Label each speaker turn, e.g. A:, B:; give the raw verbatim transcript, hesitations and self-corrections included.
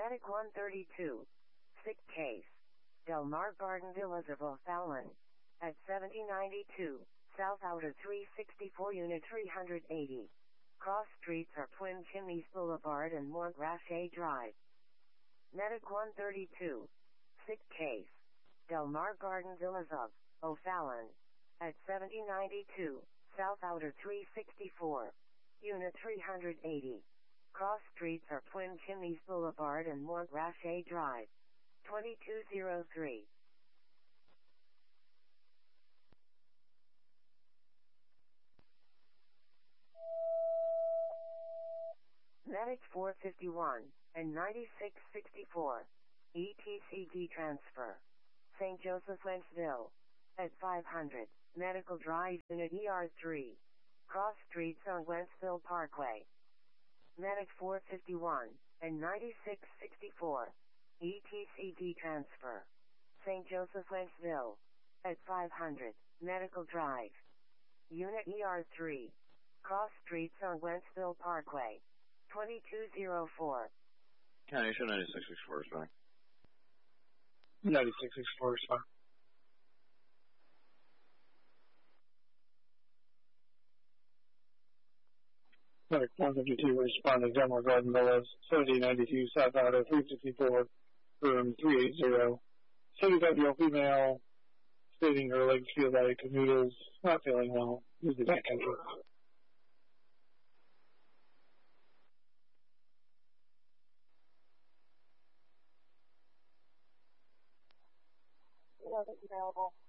A: Medic one thirty-two. Sick case. Del Mar Garden Villas of O'Fallon. At seventy ninety-two, South Outer three sixty-four Unit three eighty. Cross streets are Twin Chimneys Boulevard and Montgrache Drive. Medic one thirty-two. Sick case. Del Mar Garden Villas of O'Fallon. At seventy ninety-two, South Outer three sixty-four. Unit three eighty. Cross streets are Twin Chimneys Boulevard and Montgrache Drive. twenty-two oh three. Medic four fifty-one and ninety-six sixty-four. E T C D transfer. Saint Joseph Wentzville. At five hundred, Medical Drive Unit E R three. Cross streets on Wentzville Parkway. Medic four fifty-one and ninety-six sixty-four. E T C D transfer. Saint Joseph Wentzville. At five hundred, Medical Drive. Unit E R three. Cross streets on Wentzville Parkway. twenty-two oh four.
B: County Show ninety-six sixty-four is fine.
C: ninety-six sixty-four is fine. Medic one fifty-two responding Del Mar Garden Villas, seventy ninety-two South Outer three sixty-four, room three eighty. seventy-five-year-old female, stating her legs feel like noodles, not feeling well. Use the back entrance.
D: Available.